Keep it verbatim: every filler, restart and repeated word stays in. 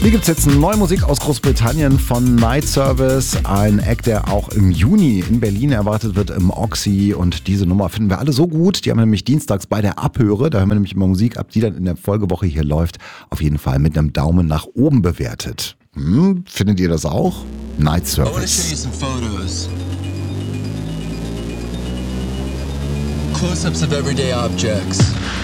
Hier gibt es jetzt neue Musik aus Großbritannien von Night Service, ein Act, der auch im Juni in Berlin erwartet wird im Oxy, und diese Nummer finden wir alle so gut. Die haben wir nämlich dienstags bei der Abhöre, da hören wir nämlich immer Musik ab, die dann in der Folgewoche hier läuft, auf jeden Fall mit einem Daumen nach oben bewertet. Hm, findet ihr das auch? Night Service. I want to show you some photos. Close-ups of everyday objects.